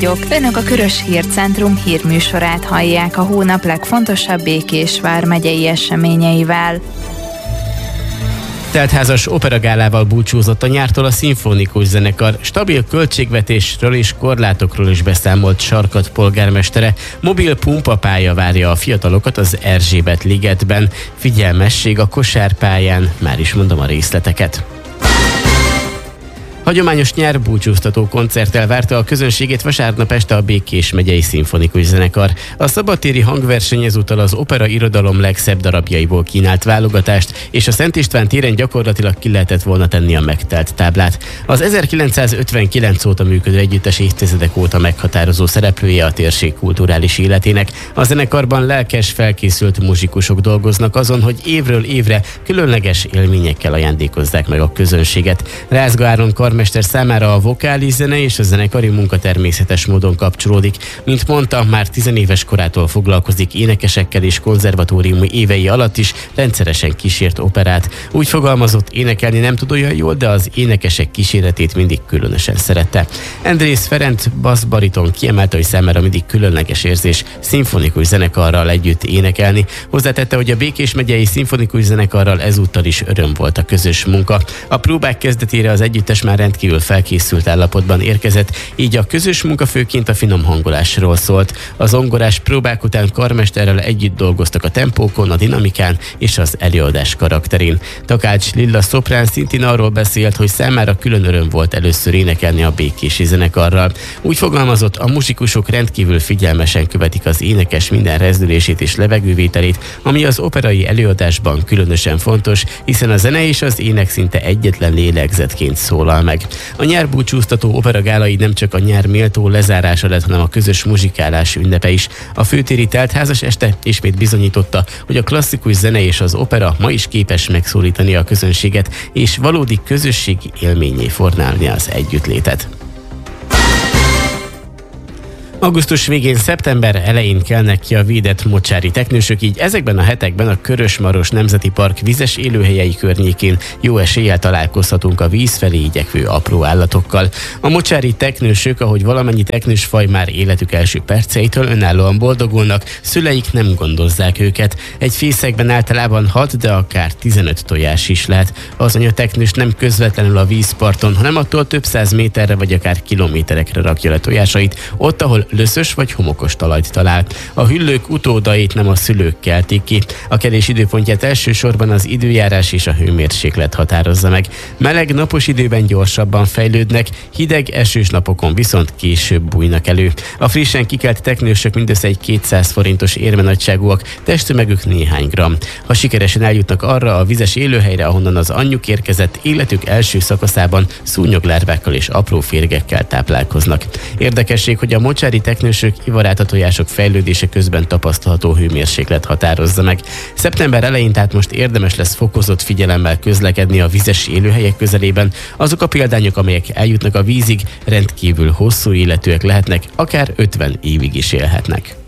Önök a Körös Hírcentrum hírműsorát hallják a hónap legfontosabb Békés vármegyei eseményeivel. Teltházas operagálával búcsúzott a nyártól a szimfonikus zenekar. Stabil költségvetésről és korlátokról is beszámolt Sarkat polgármestere. Mobil pumpapálya várja a fiatalokat az Erzsébet ligetben. Figyelmesség a kosárpályán, már is mondom a részleteket. Hagyományos nyárbúcsúztató koncerttel várta a közönségét vasárnap este a Békés megyei szimfonikus zenekar. A szabadtéri hangverseny ezúttal az opera irodalom legszebb darabjaiból kínált válogatást, és a Szent István téren gyakorlatilag ki lehetett volna tenni a megtelt táblát. Az 1959 óta működő együttes évtizedek óta meghatározó szereplője a térség kulturális életének. A zenekarban lelkes, felkészült muzsikusok dolgoznak azon, hogy évről évre különleges élményekkel ajándékozzák meg a közönséget. Rázga Áron karmester számára a vokális zene és a zenekari munka természetes módon kapcsolódik. Mint mondta, már 10 éves korától foglalkozik énekesekkel, és konzervatóriumi évei alatt is rendszeresen kísért operát. Úgy fogalmazott, énekelni nem tud olyan jól, de az énekesek kíséretét mindig különösen szerette. Endrész Ferenc basszbariton kiemelte, hogy számára mindig különleges érzés szimfonikus zenekarral együtt énekelni. Hozzátette, hogy a Békés megyei szimfonikus zenekarral ezúttal is öröm volt a közös munka. A próbák kezdetére az együttes már rendkívül felkészült állapotban érkezett, így a közös munka főként a finom hangolásról szólt. Az zongorás próbák után karmesterrel együtt dolgoztak a tempókon, a dinamikán és az előadás karakterén. Takács Lilla szoprán szintén arról beszélt, hogy számára külön öröm volt először énekelni a békési zenekarral. Úgy fogalmazott, a muzsikusok rendkívül figyelmesen követik az énekes minden rezdülését és levegővételét, ami az operai előadásban különösen fontos, hiszen a zene és az ének szinte egyetlen lélegzetként szólal meg. A nyárbúcsúztató operagálai nem csak a nyár méltó lezárása lett, hanem a közös muzsikálás ünnepe is. A főtéri teltházas este ismét bizonyította, hogy a klasszikus zene és az opera ma is képes megszólítani a közönséget, és valódi közösségi élménnyé formálni az együttlétet. Augusztus végén, szeptember elején kelnek ki a védett mocsári teknősök, így ezekben a hetekben a Körös-Maros Nemzeti Park vizes élőhelyei környékén jó eséllyel találkozhatunk a víz felé igyekvő apró állatokkal. A mocsári teknősök, ahogy valamennyi teknősfaj már életük első perceitől önállóan boldogulnak, szüleik nem gondozzák őket. Egy fészekben általában 6, de akár 15 tojás is lehet. Az anyateknős nem közvetlenül a vízparton, hanem attól több 100 méterre vagy akár kilométerekre rakja le tojásait, ott, ahol löszös vagy homokos talajt talál. A hüllők utódait nem a szülők keltik ki. A kelés időpontját elsősorban az időjárás és a hőmérséklet határozza meg. Meleg, napos időben gyorsabban fejlődnek, hideg, esős napokon viszont később bújnak elő. A frissen kikelt teknősök mindössze egy 200 forintos érmenagyságúak, testtömegük néhány gramm. Ha sikeresen eljutnak arra a vizes élőhelyre, ahonnan az anyjuk érkezett, életük első szakaszában szúnyoglárvákkal és apró férgekkel táplálkoznak. Érdekesség, hogy a mocsári teknősök ivarátatojások fejlődése közben tapasztalható hőmérséklet határozza meg. Szeptember elején tehát most érdemes lesz fokozott figyelemmel közlekedni a vizes élőhelyek közelében. Azok a példányok, amelyek eljutnak a vízig, rendkívül hosszú életűek lehetnek, akár 50 évig is élhetnek.